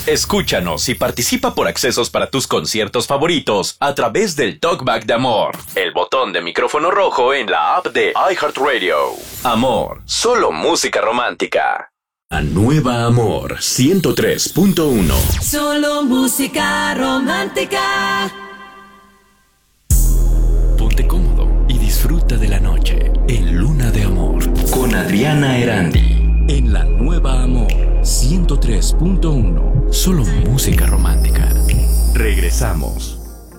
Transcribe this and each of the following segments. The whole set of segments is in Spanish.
Escúchanos y participa por accesos para tus conciertos favoritos a través del Talkback de Amor, el botón de micrófono rojo en la app de iHeartRadio. Amor, solo música romántica. La nueva Amor 103.1. Solo música romántica. Ponte cómodo y disfruta de la noche en Luna de Amor con Adriana Erandi. En la nueva Amor 103.1. Solo música romántica. Regresamos.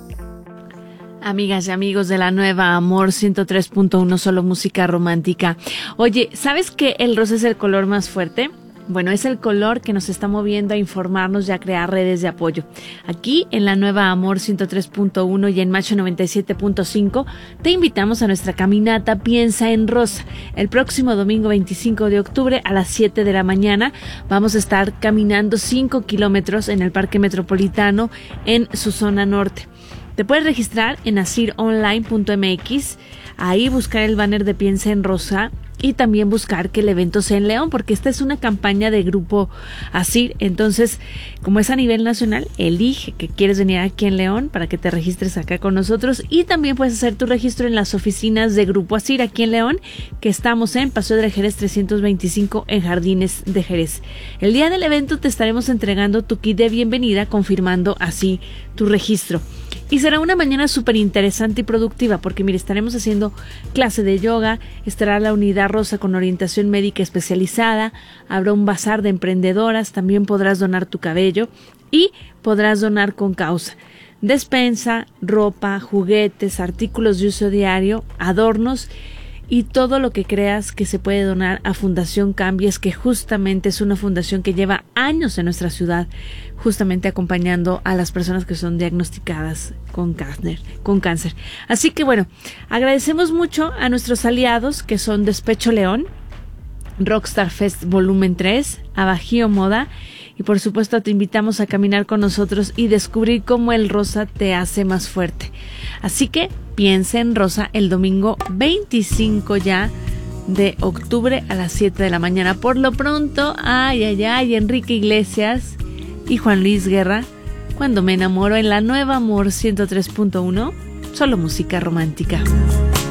Amigas y amigos de la nueva Amor 103.1, solo música romántica. Oye, ¿sabes que el rosa es el color más fuerte? Bueno, es el color que nos está moviendo a informarnos y a crear redes de apoyo. Aquí en la nueva Amor 103.1 y en Macho 97.5 te invitamos a nuestra caminata Piensa en Rosa. El próximo domingo 25 de octubre a las 7 de la mañana vamos a estar caminando 5 kilómetros en el Parque Metropolitano en su zona norte. Te puedes registrar en asironline.mx, ahí buscar el banner de Piensa en Rosa y también buscar que el evento sea en León, porque esta es una campaña de Grupo Asir. Entonces, como es a nivel nacional, elige que quieres venir aquí en León para que te registres acá con nosotros, y también puedes hacer tu registro en las oficinas de Grupo Asir aquí en León, que estamos en Paseo de Jerez 325 en Jardines de Jerez. El día del evento te estaremos entregando tu kit de bienvenida, confirmando así tu registro. Y será una mañana súper interesante y productiva porque, mire, estaremos haciendo clase de yoga, estará la unidad rosa con orientación médica especializada, habrá un bazar de emprendedoras, también podrás donar tu cabello y podrás donar con causa. Despensa, ropa, juguetes, artículos de uso diario, adornos y todo lo que creas que se puede donar a Fundación Cambies, que justamente es una fundación que lleva años en nuestra ciudad, justamente acompañando a las personas que son diagnosticadas con cáncer. Así que bueno, agradecemos mucho a nuestros aliados que son Despecho León, Rockstar Fest Volumen 3, a Bajío Moda, y por supuesto te invitamos a caminar con nosotros y descubrir cómo el rosa te hace más fuerte. Así que piensa en rosa el domingo 25 ya de octubre a las 7 de la mañana. Por lo pronto, Enrique Iglesias y Juan Luis Guerra, Cuando me enamoro, en la nueva Amor 103.1, solo música romántica.